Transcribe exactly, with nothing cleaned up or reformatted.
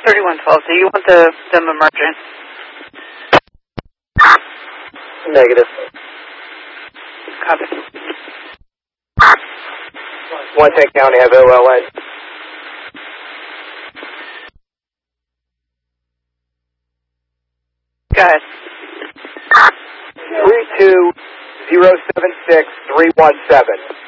thirty-one twelve, do you want the, them emerging? Negative. Copy. one ten County, have O L N. Go ahead. three two zero seven six three one seven.